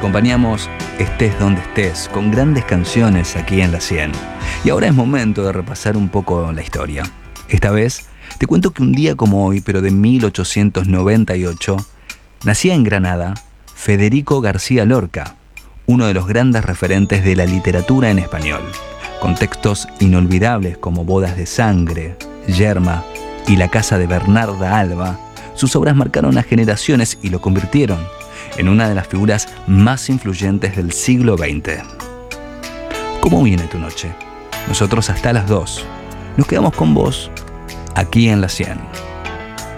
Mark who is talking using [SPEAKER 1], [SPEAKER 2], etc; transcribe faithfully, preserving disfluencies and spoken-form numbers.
[SPEAKER 1] acompañamos estés donde estés, con grandes canciones aquí en La cien. Y ahora es momento de repasar un poco la historia. Esta vez te cuento que un día como hoy, pero de mil ochocientos noventa y ocho, nacía en Granada Federico García Lorca, uno de los grandes referentes de la literatura en español, con textos inolvidables como Bodas de Sangre, Yerma y La casa de Bernarda Alba. Sus obras marcaron a generaciones y lo convirtieron en una de las figuras más influyentes del siglo veinte. ¿Cómo viene tu noche? Nosotros hasta las dos. Nos quedamos con vos aquí en La cien.